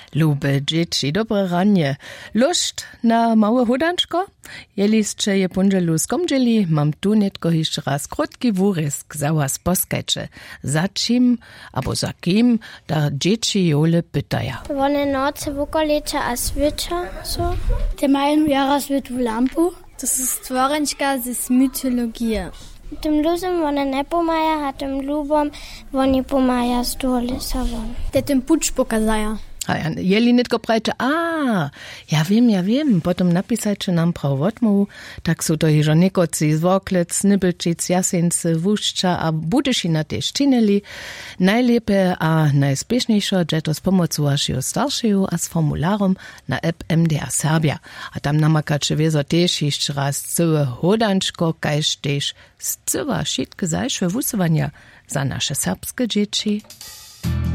Lube dzieci, dobre ranie. Lust na małe hodanczko? Jeliscze je punżelu skomdzieli, mam tu netko jeszcze raz krótki wórysk za was poskacze. Za czym, albo za kim, da dzieci jole pytaja. One noce w okolice a świecza, so? Te mają jara świetłą lampu. To są stworenčka z mytologii. Tym luzem one nie pomaja, a tym lubom oni pomaja z dole sobą. Te tym pucz pokazaja. A jeli netko prajče, ja wiem, potom napisajče nam prav odmovu, tak su to ježo nekoci zvoklec, nibelčic, jasenc, vušča a budešina tež činili. Najlepe a najspešniejszo, že to s pomocu vašeho staršeho a s formularom na app MDR Serbia. A tam namakače vezo tež ještě raz cyle hodančko, kajž tež z cyla šitke zajšve vusovania za naše serbske dječi.